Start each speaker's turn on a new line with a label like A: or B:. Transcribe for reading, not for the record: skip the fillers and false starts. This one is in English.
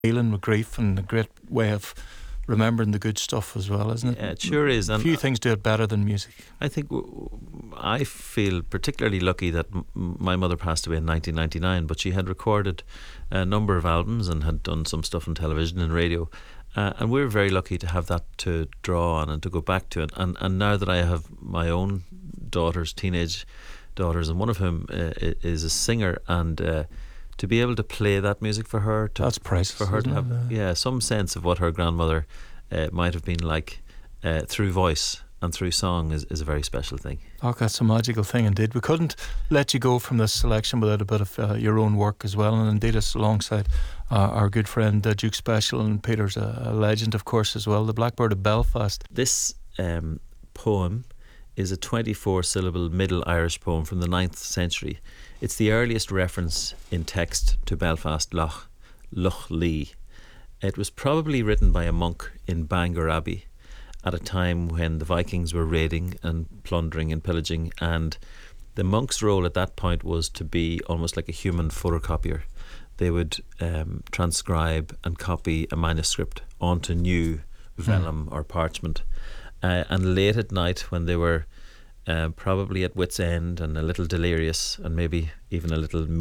A: dealing with grief and a great way of remembering the good stuff as well, isn't it?
B: Yeah, it sure is. And
A: few things do it better than music.
B: I think I feel particularly lucky that my mother passed away in 1999, but she had recorded a number of albums and had done some stuff on television and radio. And we were very lucky to have that to draw on and to go back to it. And now that I have my own daughters, teenage daughters, and one of whom is a singer, and to be able to play that music for her,
A: that's priceless.
B: For her to have some sense of what her grandmother might have been like through voice and through song is a very special thing.
A: Oh, that's a magical thing indeed. We couldn't let you go from this selection without a bit of your own work as well, and indeed it's alongside our good friend Duke Special, and Peter's a legend of course as well, the Blackbird of Belfast.
B: This poem is a 24-syllable Middle Irish poem from the 9th century. It's the earliest reference in text to Belfast Lough Lee. It was probably written by a monk in Bangor Abbey at a time when the Vikings were raiding and plundering and pillaging, and the monk's role at that point was to be almost like a human photocopier. They would transcribe and copy a manuscript onto new vellum or parchment, and late at night when they were probably at wit's end and a little delirious and maybe even a little